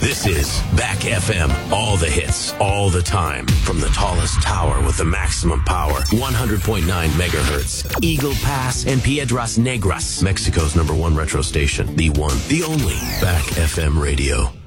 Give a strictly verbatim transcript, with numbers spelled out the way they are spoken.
This is Back F M. All the hits, all the time. From the tallest tower with the maximum power. one hundred point nine megahertz. Eagle Pass and Piedras Negras. Mexico's number one retro station. The one, the only. Back F M Radio.